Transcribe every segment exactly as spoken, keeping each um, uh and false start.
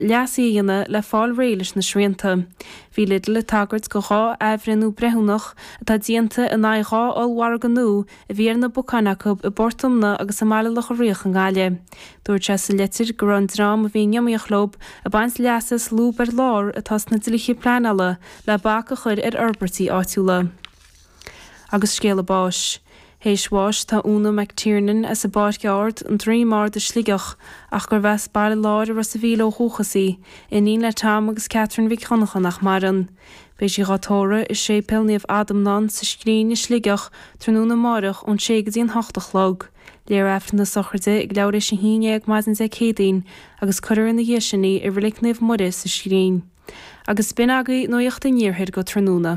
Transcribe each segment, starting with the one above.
leasíana le fáil réiles na srianta. Bhí lidl le tagart go rá ehrinú brethúnach atá dianta in áithá olhhar ganú a bhíar na bucanacub i bortumna agus a mála le choríoch an gáile. Dúir te sa litir go an drám a bhí neamíochlób a bains leasas lú ber lár atá na dilichi planala le bach a chur ar Albertí áitiúla. Agus scéla báis. Héis bháis tá úna McTiernan as a báid geard an trí mar de sligach ach gur bheits baile láir a ras a bhíle ó chúchasaí in ní le tam agus Catherine bhí chonachan nach maran. Béis i gátóra is sé pilníomh Adam Nunn sa scrín i sligach trúna marach ón sé go dtíon hochtach log. Léir eftir na sochirde ag leir sin híine ag maidin sé cédaín agus chuir in na dhéisinaí i bhlicnimh muide sa scrín. Agus bin agaí nuocht a níorthaid go trúna.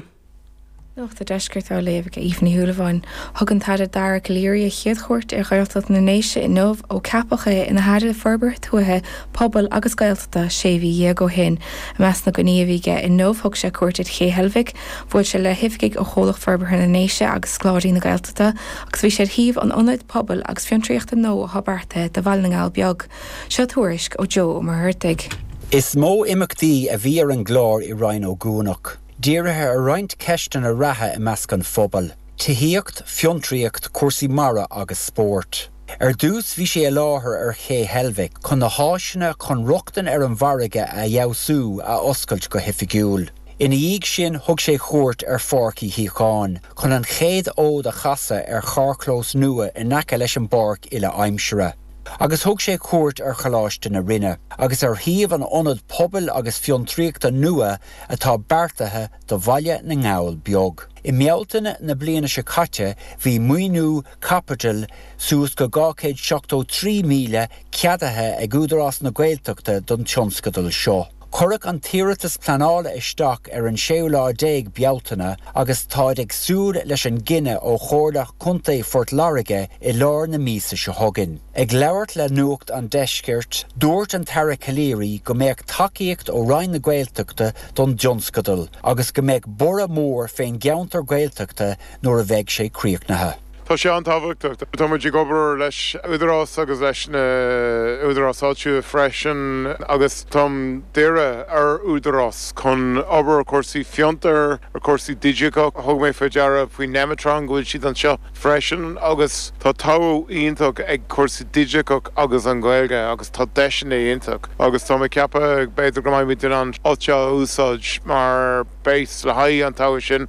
Noch de deisgurt á léh go ífní thuúlaháin, thugann táide dar go léirí a chiadchóirt ar gaiiltat na néise in nómh ó capacha ina háide forbar tuathe pobl agus gailtata sé bhí dhé go hin a meas na go níomhíige in nómh thug sé cuairtead ché helmhic, bhfuil se le hifgiig ó chólach forbar na néise agus scláirí na gailtata, agus bhí sé híomh an ionad pobl agus fiontraíochta nó a habarte de bhailningáil beag. Seo tuairisc ó Joe mar thuirteig. Is mó imachtaí a bhí ar an glár i Ryan ó Gúnach. Díirithe a roint ceistan a ratha i meascan phobal. Tithíocht, fiontraíocht, cuasaí mara agus spórt. Ar dús bhí sé a láthair ar ché helmhic chun na háisina chun ruchtan ar an bharige a dheabhsú a oscailt go hifigiúil. Ina dhéag sin thug sé chuairt ar forcaí híocháin chun an chéad ód a chasa ar charclós nua in aice leis an barc ile aimsire. Agus thug sé cuairt ar chaláiste na rinne, agus ar thaobh an ionad pobal agus fiontraíochta nua atá beartathe do bhaile na ngáil beag. I mealtaine na bliana se caite bhí muoinú capital suas go gácéad seachtó trí míle ceadathe ag údarás na Gaeltachta don tionscadal seo. Chorach an tíreachtas planála isteach ar an séolá déag bealtaine agus táid ag súr leis an gine ó chóirlach chunta Fort Larige i lár na mísa se thugann. Ag leabhart le nuacht an deisceart, dúirt an Tara Caléirí go mbeadh tacaíocht ó Ryan na Gaeltachta don Tionscadal agus go mbeadh bora mór féin geantar Gaeltachta nuair a bheidh sé críochnathe. Tá sé an tábhachtach, tá muid gobar leis údarás agus leis na údarásáitiú freisin agus tom deire ar údarás chun obair cuasaí fiontar ar cuasaí digico thug mé fa deara faoi Nematron gúil siad an seo freisin agus tá táú ionach ag cuasaí digico agus an Gaeilge agus tá deisina ionach agus tá mé ceapa ag beidir go maiid den an áilte úsáid mar béis le haí an táha sin.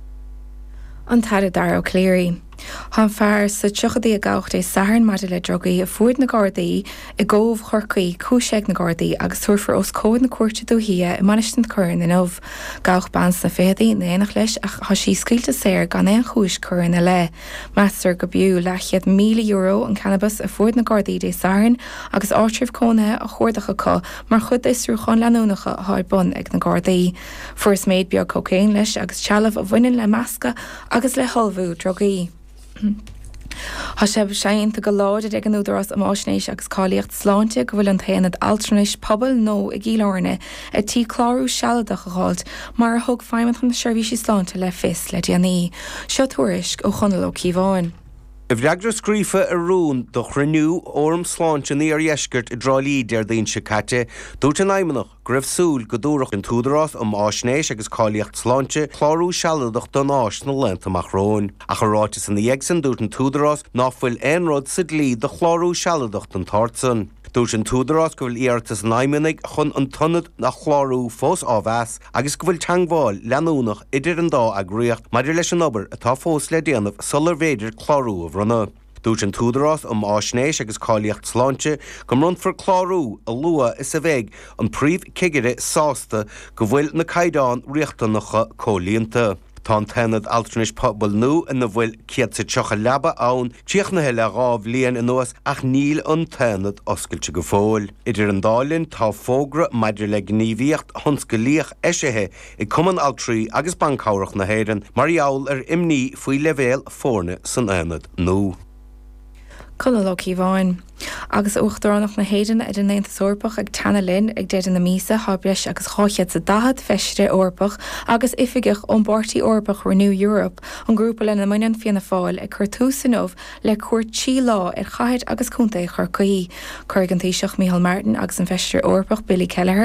An táide dar ó Cléirí. Han fear sa tuchadaí a gaucht é saharn maidir le drogaí a fuaid na Gardaí i ggómh chorcaí cúiseag na Gardaí agus tuairfar os cóid na cuairte dúhia i manistan churann in ómh gauch bans na féadaí na éanach leis ach tá sí scaoilte séir gan éon chúis churann a le. Meastar go bú lechiad míle euro an cannabis a fuaid na Gardaí dé saharn agus áitriamh cónathe a chuirdacha có mar chud isrú chun leanúnacha háid bun ag na Gardaí. Fuair is méid beag cocéin leis agus tealamh a bhaineann le measca agus le holbhú drogaí. Tá sib séanta go láidir ag an údarás am áisnéis agus cáilíocht sláinte go bhfuil an taanad altranis pobal nó i gcíláirne a tí chlárú sealadach a gáilt mar a thug feimimid chun na seirbhísí sláinte le fis le déanaí. Seo tuairisc ó chonaló Cíbháin. I bhreagra scrífa a rún do chruinniú orm sláinte ní ar dheisceart i drálí dear daon se caite, dúirt an aimimeach go raibh súil go dúrach an túdarás am áisnéis agus cáilíocht sláinte chlárú sealadach don áis na lenta amach róin. A choráte san na dhéagsan dúirt an túdarás ná bhfuil éonrad sa dlí do chlárú sealadach don tartsan. Dúirt an túdarás go bhfuil íartas an aimimeach chun an tonad na chlárú fós ábheas agus go bhfuil teangmháil leanúnach idir an dá ag riocht maidir leis an obair atá fós le déanamh solar féidir chlárú a bhrunna. Dúirt an túdarás am áisnéis agus cáilíocht sláinte go run for chlárú a lua is a bheith an príomh cigeire sásta go bhfuil na caighdeán riochtanacha cólíonta. Tá an tainad altranis pobal nó in na bhfuil ciad sa teocha leaba ann tíochnathe le rábh líon in nuas ach níl an tainad oscailte go fóil. Idir an dálinn tá fógra maidir le gníomhíocht thunscailíoch eisethe i cumann altraí agus bancáireach na héireann mar gheall ar imní faoi levéal fórne san aonad nó. Colloí bháin. Agus uachtaránach na héidir a den néanta orpach ag tanna linn ag déidir na mísa habris agus cháichead sa dahad feistre orpach agus ifigich ón bortaí orpach Renew Europe an grúpa le na muinean fianna fáil ag chuir túsanmh le cuairt tí lá ar chaid agus cúnta chur caí. Chuir an taoiseach Micheál Martin agus an feistre orpach Billy Kelleher